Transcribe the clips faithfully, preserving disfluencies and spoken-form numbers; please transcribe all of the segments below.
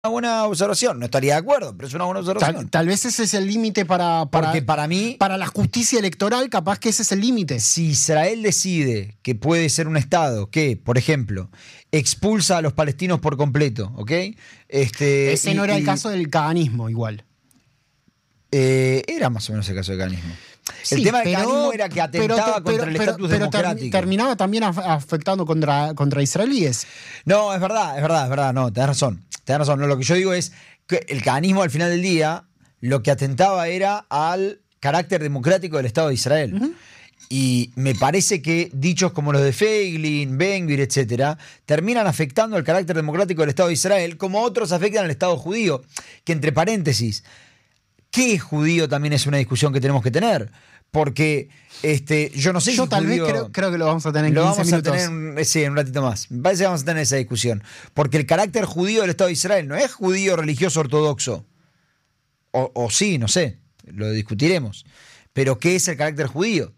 Una buena observación, no estaría de acuerdo, pero es una buena observación. Tal, tal vez ese es el límite para, para, Porque para mí, para la justicia electoral, capaz que ese es el límite. Si Israel decide que puede ser un Estado que, por ejemplo, expulsa a los palestinos por completo, ¿ok? Este, ese y, no era y, el caso del caganismo, igual. Eh, era más o menos el caso del caganismo. Sí, el tema del pero, caganismo era que atentaba pero, contra pero, el pero, estatus pero democrático. terminaba también afectando contra, contra israelíes. No, es verdad, es verdad, es verdad, no, tenés razón. Tenés razón. No, lo que yo digo es que el caganismo al final del día lo que atentaba era al carácter democrático del Estado de Israel. Uh-huh. Y me parece que dichos como los de Feiglin, Ben-Gvir, etcétera, terminan afectando al carácter democrático del Estado de Israel, como otros afectan al Estado judío. Que entre paréntesis, ¿qué es judío? También es una discusión que tenemos que tener. Porque este, yo no sé yo si tal judío, vez creo, creo que lo vamos a tener en lo quince vamos minutos. a tener sí, en un ratito más. Me parece que vamos a tener esa discusión. Porque el carácter judío del Estado de Israel no es judío religioso ortodoxo. O, o sí, no sé, lo discutiremos. Pero ¿qué es el carácter judío?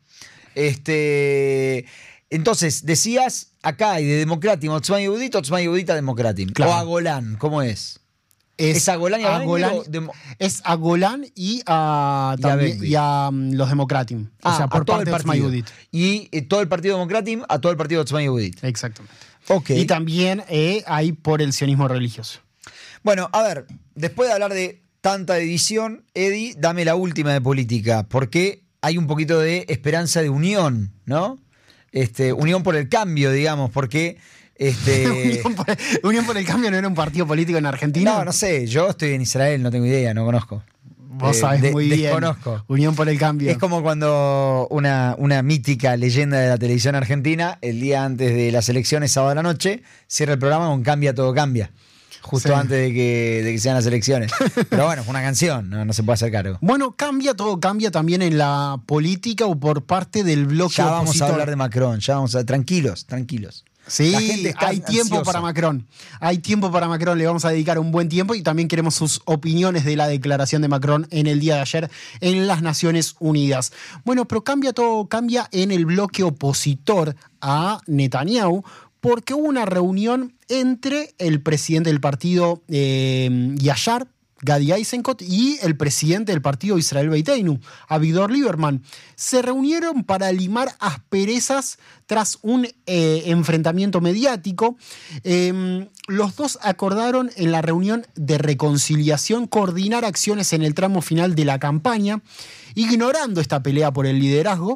Este, entonces, decías, acá hay de Democratim, Otzma Yehudit, Otzma Yehudita Democratim. Claro. O a Golán, ¿cómo es? Es, ¿Es a Golán y a, a Golán, de... es a Golán y a, y también, a, y a um, los Democratim. Ah, o sea, por a todo parte el de Otzma Yehudit. Y eh, todo el partido Democratim a todo el partido Otzma Yehudit. Exactamente. Okay. Y también eh, hay por el sionismo religioso. Bueno, a ver, después de hablar de tanta división, Eddie, dame la última de política, porque hay un poquito de esperanza de unión, ¿no? Este, unión por el cambio, digamos, porque... Este... Unión, por, Unión por el Cambio no era un partido político en Argentina. No, no sé, yo estoy en Israel, no tengo idea, no conozco. Vos eh, sabés de, muy bien. Desconozco. Unión por el Cambio. Es como cuando una, una mítica leyenda de la televisión argentina, el día antes de las elecciones, sábado a la noche, cierra el programa con Cambia, todo cambia. Justo sí. antes de que, de que sean las elecciones. Pero bueno, fue una canción, no, no se puede hacer cargo. Bueno, cambia, todo cambia también en la política o por parte del bloque Ya vamos opositor. a hablar de Macron, ya vamos a... Tranquilos, tranquilos. Sí, hay tiempo ansiosa. para Macron. Hay tiempo para Macron, le vamos a dedicar un buen tiempo y también queremos sus opiniones de la declaración de Macron en el día de ayer en las Naciones Unidas. Bueno, pero cambia todo, cambia en el bloque opositor a Netanyahu, porque hubo una reunión entre el presidente del partido eh, Yashar, Gadi Eisenkot, y el presidente del partido Israel Beiteinu, Avigdor Lieberman. Se reunieron para limar asperezas tras un eh, enfrentamiento mediático. Eh, los dos acordaron en la reunión de reconciliación coordinar acciones en el tramo final de la campaña, ignorando esta pelea por el liderazgo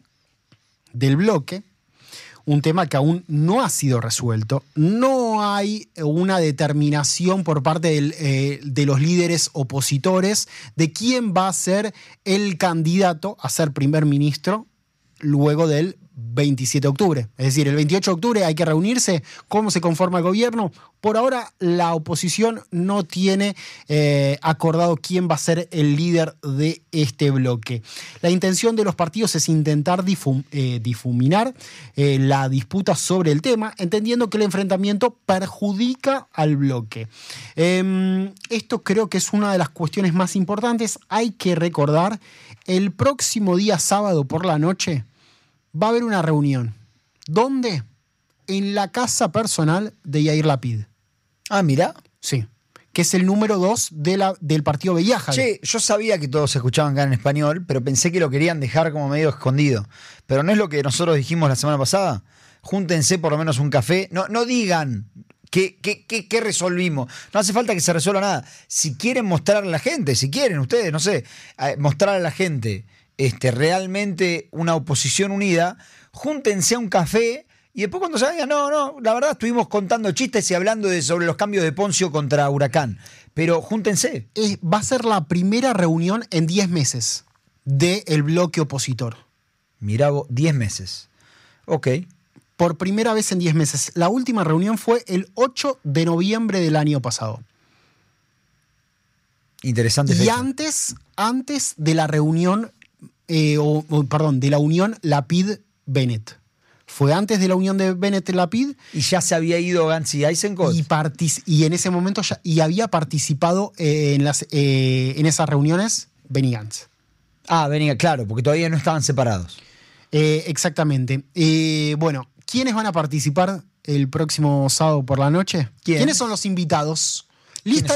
del bloque. Un tema que aún no ha sido resuelto. No hay una determinación por parte del, eh, de los líderes opositores de quién va a ser el candidato a ser primer ministro luego del veintisiete de octubre. Es decir, el veintiocho de octubre hay que reunirse. ¿Cómo se conforma el gobierno? Por ahora, la oposición no tiene eh, acordado quién va a ser el líder de este bloque. La intención de los partidos es intentar difum, eh, difuminar eh, la disputa sobre el tema, entendiendo que el enfrentamiento perjudica al bloque. Eh, esto creo que es una de las cuestiones más importantes. Hay que recordar, el próximo día sábado por la noche va a haber una reunión. ¿Dónde? En la casa personal de Yair Lapid. Ah, mira. Sí. Que es el número dos de la, del partido Bellaja. Che, yo sabía que todos se escuchaban acá en español, pero pensé que lo querían dejar como medio escondido. Pero no es lo que nosotros dijimos la semana pasada. Júntense por lo menos un café. No, no digan qué, qué, qué, qué resolvimos. No hace falta que se resuelva nada. Si quieren mostrar a la gente, si quieren ustedes, no sé, mostrar a la gente este, realmente una oposición unida, júntense a un café. Y después cuando se vayan, no, no, la verdad estuvimos contando chistes y hablando de, sobre los cambios de Poncio contra Huracán. Pero júntense. Eh, va a ser la primera reunión en diez meses del bloque opositor. Mirá vos, diez meses. Ok. Por primera vez en diez meses. La última reunión fue el ocho de noviembre del año pasado. Interesante Y fecha. antes, antes de la reunión, eh, o, o, perdón, de la unión Lapid-Bennett. Fue antes de la unión de Bennett-Lapid. Y ya se había ido Gantz y Eisenkot. Y, partic- y en ese momento ya, y había participado eh, en, las, eh, en esas reuniones Benny Gantz. Ah, venía, claro, porque todavía no estaban separados. Eh, exactamente. Eh, bueno, ¿quiénes van a participar el próximo sábado por la noche? ¿Quién? ¿Quiénes son los invitados? Lista